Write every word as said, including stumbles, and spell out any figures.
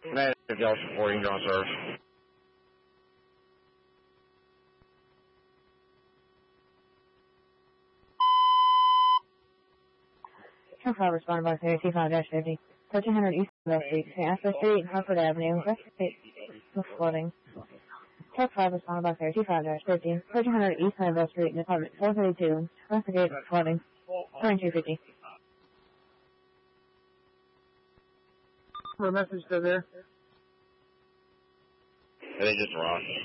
United Delta supporting ground service. ten five responding by thirty five dash fifty. thirteen hundred East West Street, Saint Astor Street, Hartford Avenue, West Street, with flooding. ten five responding by thirty five dash fifty. thirteen hundred East West Street, Department four thirty-two, Investigate flooding. twenty-two fifty. My message to there. They just run.